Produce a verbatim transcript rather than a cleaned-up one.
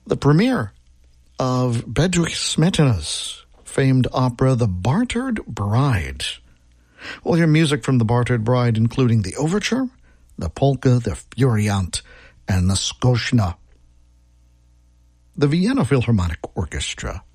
the premiere of Bedřich Smetana's famed opera, The Bartered Bride. We'll hear music from The Bartered Bride, including the overture, the polka, the furiant, and the skoshna. The Vienna Philharmonic Orchestra